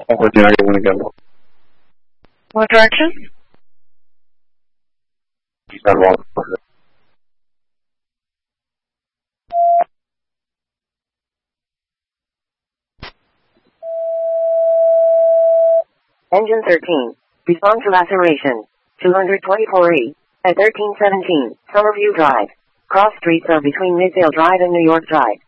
What direction you want to go? What direction? Engine 13. Respond to laceration. 224E. At 1317, Summerview Drive. Cross streets are between Midvale Drive and New York Drive.